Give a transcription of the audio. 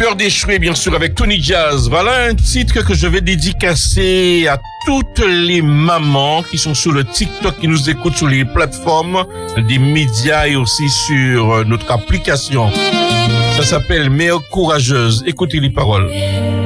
Peur d'échouer, bien sûr, avec Tony Jazz. Voilà un titre que je vais dédicacer à toutes les mamans qui sont sur le TikTok, qui nous écoutent sur les plateformes des médias et aussi sur notre application. Ça s'appelle Mère courageuse. Écoutez les paroles.